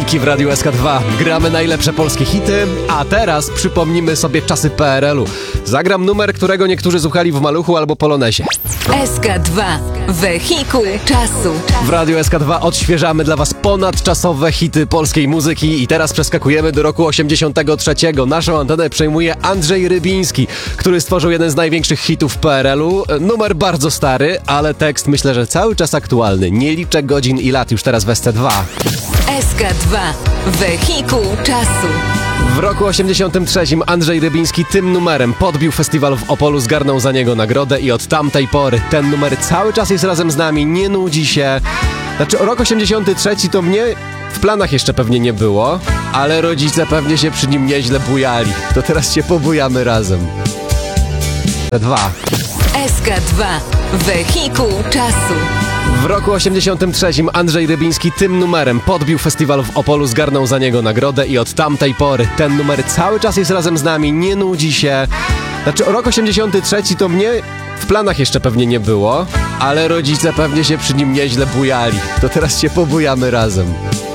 Klasyki w Radiu SK2. Gramy najlepsze polskie hity, a teraz przypomnimy sobie czasy PRL-u. Zagram numer, którego niektórzy słuchali w Maluchu albo Polonesie. SK2. Wehikuł czasu. W Radiu SK2 odświeżamy dla Was ponadczasowe hity polskiej muzyki i teraz przeskakujemy do roku 83. Naszą antenę przejmuje Andrzej Rybiński, który stworzył jeden z największych hitów PRL-u. Numer bardzo stary, ale tekst myślę, że cały czas aktualny. Nie liczę godzin i lat już teraz w SC2. SK2. Wehikuł czasu. W roku 83 Andrzej Rybiński tym numerem podbił festiwal w Opolu, zgarnął za niego nagrodę i od tamtej pory ten numer cały czas jest razem z nami, nie nudzi się. Znaczy rok 83 to mnie w planach jeszcze pewnie nie było, ale rodzice pewnie się przy nim nieźle bujali. To teraz się pobujamy razem. Dwa. SK2. Wehikuł czasu. W roku 83 Andrzej Rybiński tym numerem podbił festiwal w Opolu, zgarnął za niego nagrodę i od tamtej pory ten numer cały czas jest razem z nami, nie nudzi się. Znaczy rok 83 to mnie w planach jeszcze pewnie nie było, ale rodzice pewnie się przy nim nieźle bujali. To teraz się pobujamy razem.